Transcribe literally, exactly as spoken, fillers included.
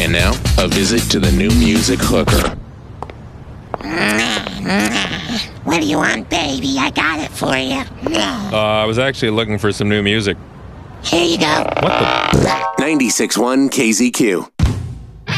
And now, a visit to the new music hooker. What do you want, baby? I got it for you. Uh, I was actually looking for some new music. Here you go. What the? ninety-six point one K Z Q.